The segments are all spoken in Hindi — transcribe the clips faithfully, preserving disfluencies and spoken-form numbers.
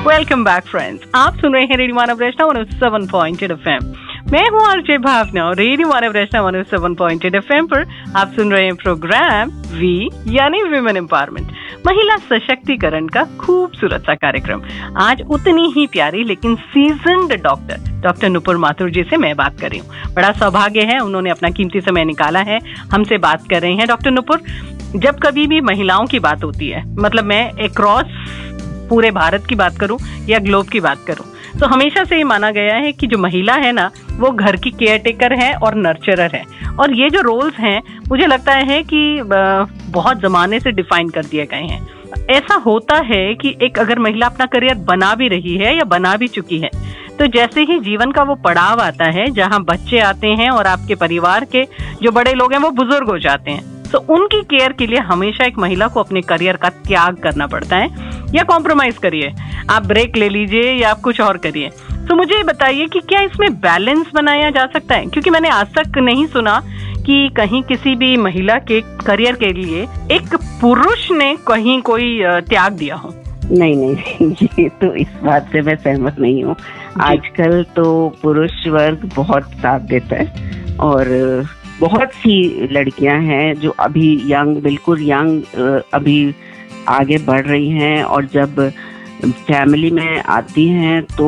वेलकम बैक फ्रेंड्स, आप सुन रहे हैं रेडियो मानव रचना one O seven point eight FM. मैं हूँ आरजे भावना और रेडियो मानव रचना one O seven point eight FM पर आप सुन रहे हैं प्रोग्राम वी यानी विमेन एम्पावरमेंट, महिला सशक्तिकरण का खूबसूरत सा कार्यक्रम। आज उतनी ही प्यारी लेकिन seasoned doctor doctor Nupur Mathur जी से मैं बात कर रही हूँ। बड़ा सौभाग्य है, उन्होंने अपना कीमती समय निकाला है, हमसे बात कर रहे हैं। डॉक्टर नुपुर, जब कभी भी महिलाओं की बात होती है, मतलब मैं अक्रॉस पूरे भारत की बात करूं या ग्लोब की बात करूं, तो हमेशा से ये माना गया है कि जो महिला है ना, वो घर की केयर टेकर है और नर्चरर है। और ये जो रोल्स हैं, मुझे लगता है कि बहुत जमाने से डिफाइन कर दिए गए हैं। ऐसा होता है कि एक अगर महिला अपना करियर बना भी रही है या बना भी चुकी है, तो जैसे ही जीवन का वो पड़ाव आता है जहाँ बच्चे आते हैं और आपके परिवार के जो बड़े लोग हैं वो बुजुर्ग हो जाते हैं, तो उनकी केयर के लिए हमेशा एक महिला को अपने करियर का त्याग करना पड़ता है। या कॉम्प्रोमाइज करिए, आप ब्रेक ले लीजिए या आप कुछ और करिए। तो मुझे ये बताइए कि क्या इसमें बैलेंस बनाया जा सकता है? क्योंकि मैंने आज तक नहीं सुना कि कहीं किसी भी महिला के करियर के लिए एक पुरुष ने कहीं कोई त्याग दिया हो। नहीं नहीं, ये तो इस बात से मैं सहमत नहीं हूँ। आजकल तो पुरुष वर्ग बहुत साथ देता है और बहुत सी लड़कियां हैं जो अभी यंग, बिल्कुल यंग, अभी आगे बढ़ रही हैं, और जब फैमिली में आती हैं तो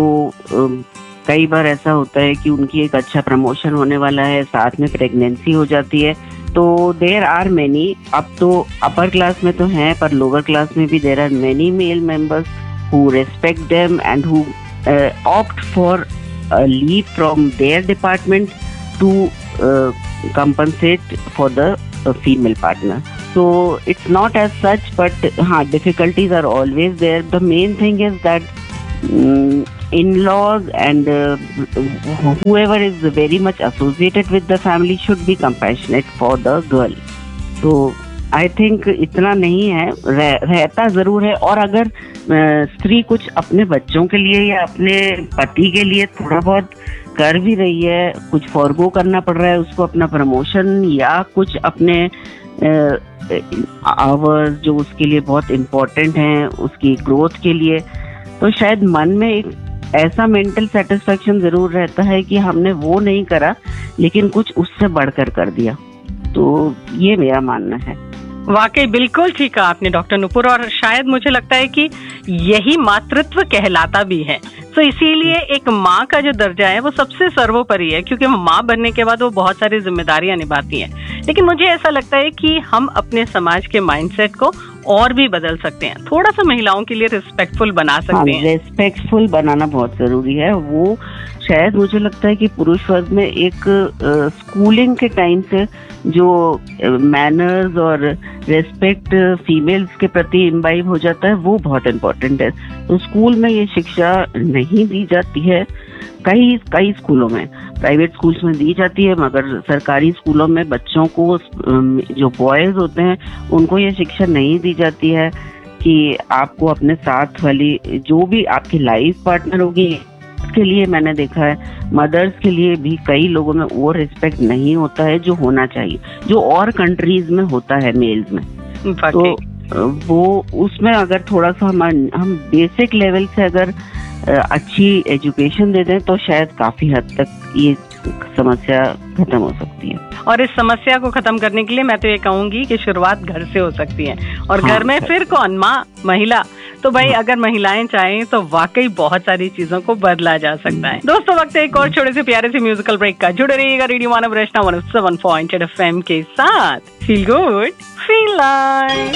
कई बार ऐसा होता है कि उनकी एक अच्छा प्रमोशन होने वाला है, साथ में प्रेगनेंसी हो जाती है। तो देयर आर मेनी, अब तो अपर क्लास में तो हैं, पर लोअर क्लास में भी there are many male members who respect them and who opt for leave from there department to compensate for the uh, female partner. So it's not as such, but हाँ, difficulties are always there. The main thing is that um, in-laws and uh, whoever is very much associated with the family should be compassionate for the girl. So I think इतना नहीं है, रह, रहता जरूर है। और अगर स्त्री कुछ अपने बच्चों के लिए या अपने पति के लिए थोड़ा बहुत कर भी रही है, कुछ फॉरगो करना पड़ रहा है उसको अपना प्रमोशन या कुछ अपने आवर्स जो उसके लिए बहुत इम्पोर्टेंट हैं उसकी ग्रोथ के लिए, तो शायद मन में एक ऐसा मेंटल सेटिस्फेक्शन जरूर रहता है कि हमने वो नहीं करा लेकिन कुछ उससे बढ़कर कर दिया। तो ये मेरा मानना है। वाकई बिल्कुल ठीक कहा आपने डॉक्टर नुपुर, और शायद मुझे लगता है कि यही मातृत्व कहलाता भी है। तो इसीलिए एक माँ का जो दर्जा है वो सबसे सर्वोपरि है, क्योंकि माँ बनने के बाद वो बहुत सारी जिम्मेदारियां निभाती हैं। लेकिन मुझे ऐसा लगता है कि हम अपने समाज के माइंडसेट को और भी बदल सकते हैं, थोड़ा सा महिलाओं के लिए रिस्पेक्टफुल बना सकते हाँ, हैं। रिस्पेक्टफुल बनाना बहुत जरूरी है। वो शायद मुझे लगता है कि पुरुष वर्ग में एक स्कूलिंग के टाइम से जो मैनर्स और रेस्पेक्ट फीमेल्स के प्रति इम्बाइब हो जाता है वो बहुत इम्पोर्टेंट है। तो स्कूल में ये शिक्षा नहीं दी जाती है, कई कई स्कूलों में, प्राइवेट स्कूल्स में दी जाती है, मगर सरकारी स्कूलों में बच्चों को, जो बॉयज होते हैं, उनको ये शिक्षा नहीं दी जाती है कि आपको अपने साथ वाली जो भी आपकी लाइफ पार्टनर होगी, के लिए मैंने देखा है मदर्स के लिए भी कई लोगों में वो रिस्पेक्ट नहीं होता है जो होना चाहिए, जो और कंट्रीज में होता है मेल्स में। तो वो उसमें अगर थोड़ा सा हम हम बेसिक लेवल से अगर अच्छी एजुकेशन दे दें तो शायद काफी हद तक ये समस्या खत्म हो सकती है। और इस समस्या को खत्म करने के लिए मैं तो ये कहूंगी कि शुरुआत घर से हो सकती है। और हाँ, घर में फिर कौन? माँ, महिला। तो भाई हाँ, अगर महिलाएं चाहें तो वाकई बहुत सारी चीजों को बदला जा सकता है। दोस्तों, वक्त है एक और छोटे से प्यारे से म्यूजिकल ब्रेक का। जुड़े रहिएगा रेडियो मानव रचना one O seven point eight FM के साथ। Feel good, feel like.